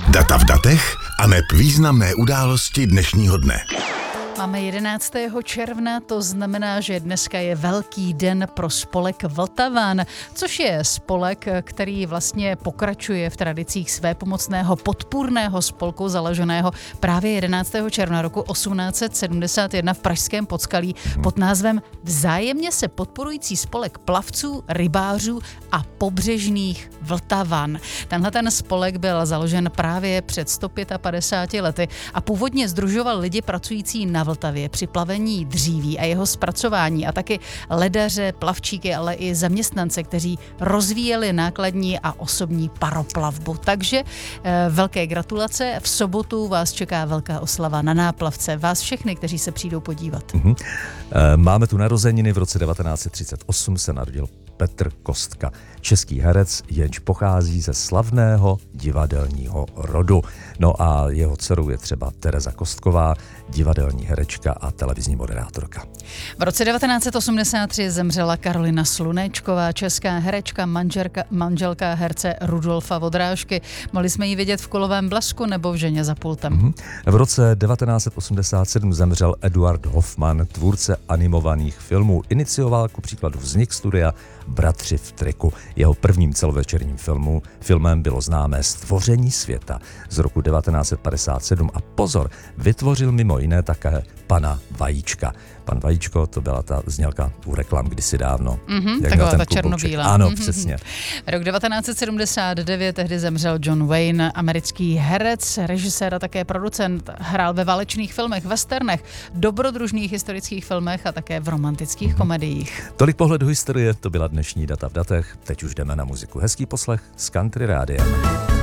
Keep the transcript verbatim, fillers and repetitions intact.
Data v datech aneb významné události dnešního dne. Máme jedenáctého června, to znamená, že dneska je velký den pro spolek Vltavan, což je spolek, který vlastně pokračuje v tradicích svépomocného podpůrného spolku založeného právě jedenáctého června roku osmnáct set sedmdesát jedna v pražském Podskalí pod názvem Vzájemně se podporující spolek plavců, rybářů a pobřežných Vltavan. Tenhle ten spolek byl založen právě před sto padesát pěti lety a původně sdružoval lidi pracující na Vltavě při plavení dříví a jeho zpracování a taky ledaře, plavčíky, ale i zaměstnance, kteří rozvíjeli nákladní a osobní paroplavbu. Takže eh, velké gratulace. V sobotu vás čeká velká oslava na náplavce. Vás všechny, kteří se přijdou podívat. Mm-hmm. E, máme tu narozeniny. V roce devatenáct set třicet osm se narodil Petr Kostka, český herec, jenž pochází ze slavného divadelního rodu. No a jeho dcerou je třeba Tereza Kostková, divadelní herečka a televizní moderátorka. V roce devatenáct set osmdesát tři zemřela Karolina Slunečková, česká herečka, manželka, manželka herce Rudolfa Vodrážky. Mohli jsme ji vidět v Kulovém blesku nebo v Ženě za pultem. Mm-hmm. V roce devatenáct set osmdesát sedm zemřel Eduard Hoffmann, tvůrce animovaných filmů. Inicioval ku příkladu vznik studia Bratři v triku. Jeho prvním celovečerním filmu, filmem bylo známé Stvoření světa z roku devatenáct set padesát sedm a pozor, vytvořil mimo jiné také Pana Vajíčka. Pan Vajíčko, to byla ta znělka u reklam kdysi dávno. Mm-hmm, taková ta černobílá. Ano, mm-hmm. přesně. Rok devatenáct set sedmdesát devět, tehdy zemřel John Wayne, americký herec, režisér a také producent. Hrál ve válečných filmech, westernech, dobrodružných historických filmech a také v romantických mm-hmm. komediích. Tolik pohled do historie, to byla dnešní Data v datech. Teď už jdeme na muziku. Hezký poslech s Country Rádiem.